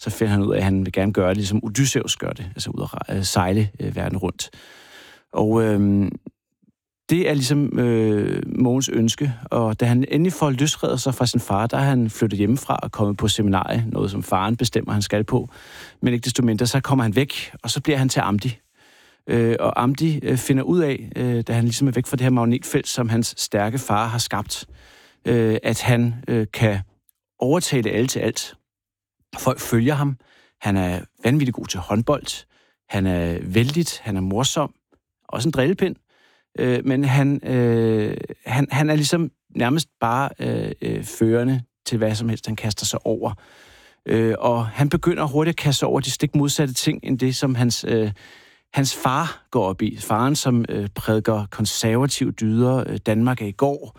så finder han ud af, at han vil gerne gøre det, ligesom Odysseus gør det, altså ud at sejle verden rundt. Og det er ligesom Mogens ønske, og da han endelig får løsredet sig fra sin far, der er han flyttet hjemmefra og kommet på seminarie, noget som faren bestemmer, han skal på. Men ikke desto mindre, så kommer han væk, og så bliver han til Amdi. Og Amdi finder ud af, da han ligesom er væk fra det her magnetfelt, som hans stærke far har skabt, at han kan overtale alle til alt. Folk følger ham. Han er vanvittigt god til håndbold. Han er vældigt. Han er morsom. Også en drillepind. Men han er ligesom nærmest bare førende til hvad som helst, han kaster sig over. Og han begynder hurtigt at kaste sig over de stik modsatte ting, end det, som hans far går op i. Faren, som prædiker konservative dyder. Danmark er i går.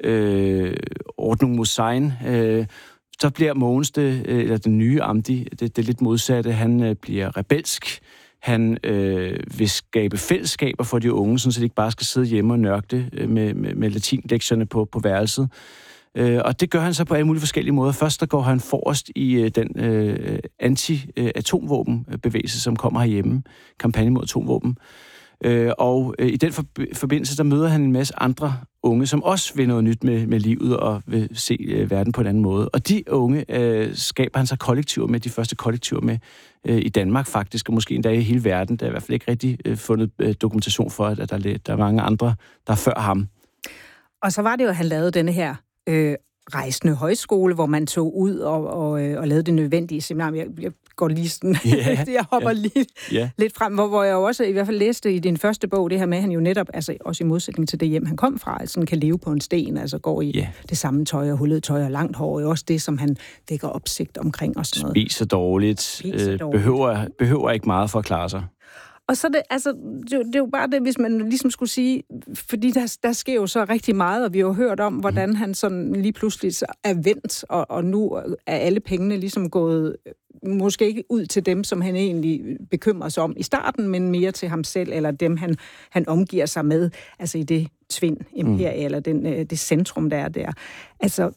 Ordnung muss sein. Så bliver Mogens eller den nye Amdi, det lidt modsatte. Han bliver rebelsk. Han vil skabe fællesskaber for de unge, så de ikke bare skal sidde hjemme og nørkle med latinlektierne på værelset. Og det gør han så på alle mulige forskellige måder. Først der går han forrest i den anti-atomvåbenbevægelse, som kommer herhjemme. Kampagne mod atomvåben. Og i den forbindelse, der møder han en masse andre unge, som også vil noget nyt med livet og vil se verden på en anden måde. Og de unge skaber han så kollektiver med, de første kollektiver med i Danmark faktisk, og måske endda i hele verden. Der er i hvert fald ikke rigtig fundet dokumentation for, at der er mange andre, der er før ham. Og så var det jo, at han lavede denne her rejsende højskole, hvor man tog ud og lavede det nødvendige seminar. Jeg går lige sådan, jeg hopper lige lidt frem, hvor jeg jo også i hvert fald læste i din første bog, det her med, at han jo netop, altså også i modsætning til det hjem, han kom fra, altså kan leve på en sten, altså går i det samme tøj og hullet tøj og langt hår, og også det, som han dækker opsigt omkring og sådan noget. Spiser dårligt. Behøver ikke meget for at klare sig. Og så det er jo bare det, hvis man ligesom skulle sige, fordi der sker jo så rigtig meget, og vi har jo hørt om, hvordan han sådan lige pludselig er vendt, og nu er alle pengene ligesom gået, måske ikke ud til dem, som han egentlig bekymrer sig om i starten, men mere til ham selv, eller dem, han omgiver sig med, altså i det Tvind-imperie, eller det centrum, der er der. Altså,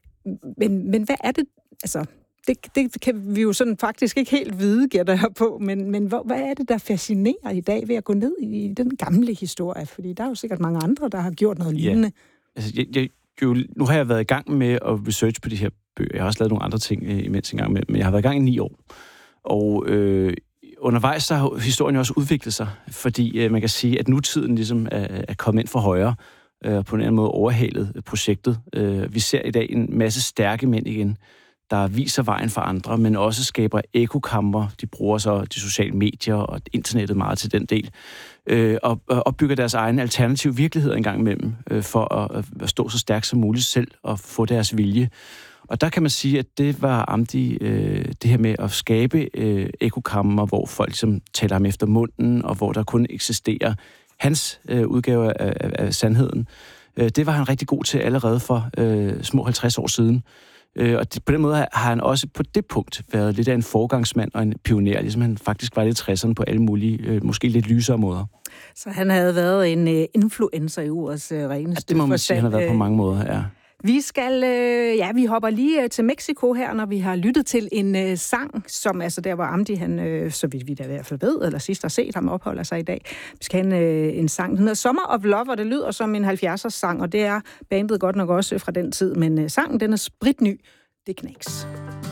men hvad er det, altså... Det kan vi jo sådan faktisk ikke helt vide, gætter jeg på, men hvad er det, der fascinerer i dag ved at gå ned i den gamle historie? Fordi der er jo sikkert mange andre, der har gjort noget lignende. Altså, nu har jeg været i gang med at research på de her bøger. Jeg har også lavet nogle andre ting imens engang, men jeg har været i gang i 9 år. Og undervejs så har historien jo også udviklet sig, fordi man kan sige, at nutiden ligesom er kommet ind for højre, på en eller anden måde overhalet projektet. Vi ser i dag en masse stærke mænd igen, der viser vejen for andre, men også skaber ekokammer. De bruger så de sociale medier og internettet meget til den del, og opbygger deres egen alternative virkelighed en gang imellem, for at stå så stærkt som muligt selv og få deres vilje. Og der kan man sige, at det var Amdi, det her med at skabe ekokammer, hvor folk ligesom taler ham efter munden, og hvor der kun eksisterer hans udgave af sandheden. Det var han rigtig god til allerede for små 50 år siden. Og på den måde har han også på det punkt været lidt af en foregangsmand og en pioner, ligesom han faktisk var lidt i 60'erne på alle mulige, måske lidt lysere måder. Så han havde været en influencer i ordets reneste. Det må man sige, han har været på mange måder, ja. Vi hopper lige til Mexico her, når vi har lyttet til en sang, som altså der var Amdi, han, så vidt vi da i hvert fald ved, eller sidst har set ham opholder sig i dag. Vi skal have en sang, den hedder Summer of Love, og det lyder som en 70'ers sang, og det er bandet godt nok også fra den tid, men sangen, den er spritny. Det knæks.